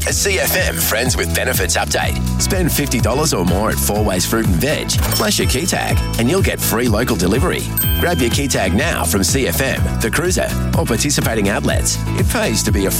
A CFM Friends with Benefits update. Spend $50 or more at Four Ways Fruit and Veg. Flash your key tag and you'll get free local delivery. Grab your key tag now from CFM, The Cruiser, or participating outlets. It pays to be a